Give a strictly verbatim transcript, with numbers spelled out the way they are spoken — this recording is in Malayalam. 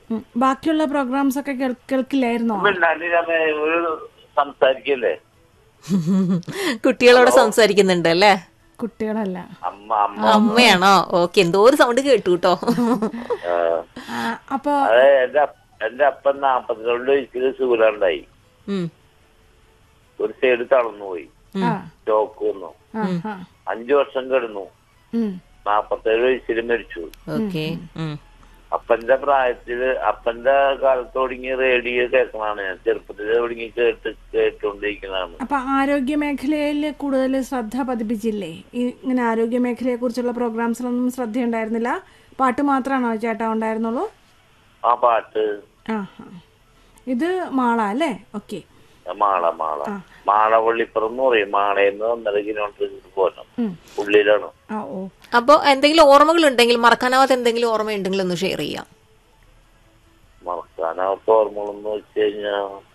ഉം. ബാക്കിയുള്ള പ്രോഗ്രാംസ് ഒക്കെ കേൾ- കേൾക്കില്ലായിരുന്നോ? ഒരു സംസാരിക്കല്ലേ കുട്ടികളോട് സംസാരിക്കുന്നുണ്ട് അല്ലേ? കുട്ടികളല്ല. അമ്മ അമ്മ അമ്മയാണോ? ഓക്കെ, എന്തോ ഒരു സൗണ്ട് കേട്ടു കേട്ടോ. ആ. ആ, അപ്പൊ അത് എന്റെ അപ്പ- എന്റെ അപ്പൻ നാപ്പത്തിരണ്ട് വയസ്സിൽ സുഖമുണ്ടായി. ഉം, ഒരു സൈഡ് തളർന്നു പോയി, ആ, സ്റ്റോക്ക് വന്നു. ആ, ആ. അഞ്ചു വർഷം കിടന്നു. ഉം, നാപ്പത്തേഴ് വയസ്സിൽ മരിച്ചു. ഓക്കെ. ഉം, അപ്പന്റെ പ്രായത്തില് അപ്പന്റെ കാലത്ത് തുടങ്ങി റേഡിയോ കേൾക്കണതാണ് ഞാൻ. ചെറുപ്പത്തിൽ തുടങ്ങി കേട്ട് കേട്ടുകൊണ്ടിരിക്കുന്നതാണ്. അപ്പൊ ആരോഗ്യ മേഖലയിൽ കൂടുതൽ ശ്രദ്ധ പതിപ്പിച്ചില്ലേ? ഈ ഇങ്ങനെ ആരോഗ്യ മേഖലയെ കുറിച്ചുള്ള പ്രോഗ്രാംസിലൊന്നും ശ്രദ്ധയുണ്ടായിരുന്നില്ല? പാട്ട് മാത്രമാണോ ചേട്ടാ ഉണ്ടായിരുന്നുള്ളൂ? ആ പാട്ട് ആ, ആ. ഇത് മാള അല്ലേ? ഓക്കെ. മാള മാള മാളവള്ളിപ്പുറം എന്ന് പറയും. മാളയെന്ന് ഒന്നര കിലോമീറ്റർ പോരണം, ഉള്ളിലാണ്. ആ, ഓ. അപ്പൊ എന്തെങ്കിലും ഓർമ്മകൾ ഉണ്ടെങ്കിൽ, മറക്കാനാവാത്ത എന്തെങ്കിലും ഓർമ്മ ഉണ്ടെങ്കിൽ ഒന്ന് ഷെയർ ചെയ്യാം. മറക്കാനാവത്ത ഓർമ്മകളെന്ന് വെച്ച് കഴിഞ്ഞാൽ